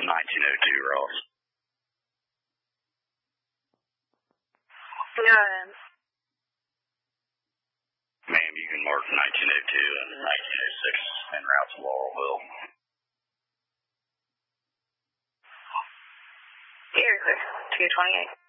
1902, Ross. Yeah. Ma'am, you can mark 1902 and 1906 en route to Laurelville. Very clear. 228.